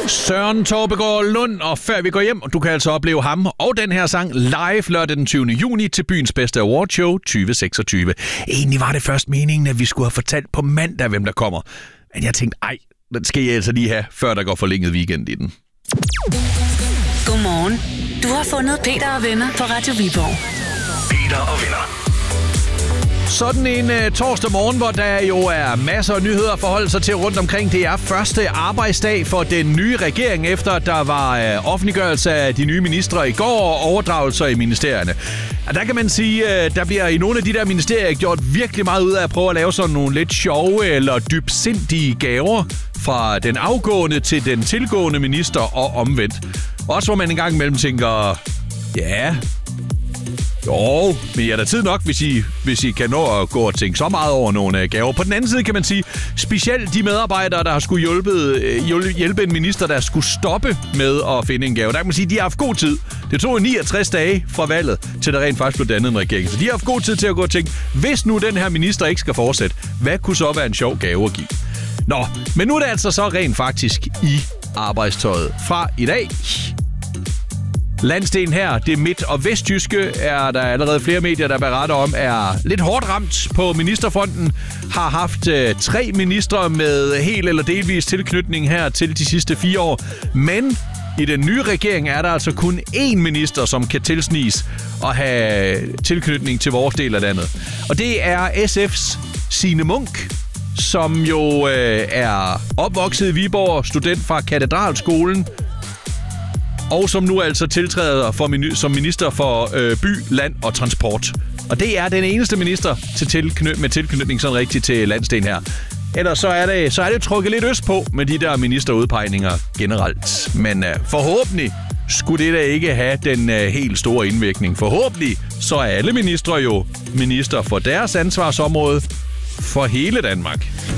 Søren Torpegaard Lund, og før vi går hjem, du kan altså opleve ham og den her sang live lørdag den 20. juni til byens bedste awardshow 2026. Egentlig var det først meningen, at vi skulle have fortalt på mandag, hvem der kommer. Men jeg tænkte, den skal jeg altså lige have, før der går forlænget weekend i den. Godmorgen. Du har fundet Peter og Venner på Radio Viborg. Peter og Venner. Sådan en torsdag morgen, hvor der jo er masser af nyheder at forholde sig til rundt omkring. Det er første arbejdsdag for den nye regering, efter der var offentliggørelse af de nye ministre i går og overdragelser i ministerierne. Og der kan man sige, der bliver i nogle af de der ministerier gjort virkelig meget ud af at prøve at lave sådan nogle lidt sjove eller dybsindige gaver fra den afgående til den tilgående minister og omvendt. Også hvor man engang imellem tænker, ja... Jo, men jeg er da tid nok, hvis I kan nå at gå og tænke så meget over nogle gaver. På den anden side kan man sige, specielt de medarbejdere, der har skulle hjælpe en minister, der skulle stoppe med at finde en gave. Der kan man sige, de har haft god tid. Det tog 69 dage fra valget, til der rent faktisk blev dannet en regering. Så de har haft god tid til at gå og tænke, hvis nu den her minister ikke skal fortsætte, hvad kunne så være en sjov gave at give? Nå, men nu er det altså så rent faktisk i arbejdstøjet fra i dag. Landsdelen her, det midt- og vestjyske, er der allerede flere medier, der beretter om, er lidt hårdt ramt på ministerfronten. Har haft 3 ministre med hel eller delvis tilknytning her til de sidste 4 år. Men i den nye regering er der altså kun 1 minister, som kan tilsniges og have tilknytning til vores del af landet. Og det er SF's Signe Munk, som jo er opvokset i Viborg, student fra Katedralskolen, og som nu altså tiltræder som minister for by, land og transport. Og det er den eneste minister med tilknytning sådan rigtigt til landsdelen her. Ellers så er det trukket lidt øst på med de der ministerudpegninger generelt. Men forhåbentlig skulle det da ikke have den helt store indvirkning. Forhåbentlig så er alle ministre jo minister for deres ansvarsområde for hele Danmark.